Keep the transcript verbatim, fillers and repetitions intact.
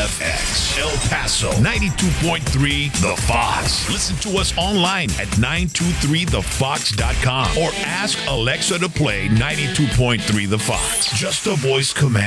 F X. El Paso, ninety-two point three The Fox. Listen to us online at nine two three the fox dot com or ask Alexa to play ninety-two point three The Fox. Just a voice command.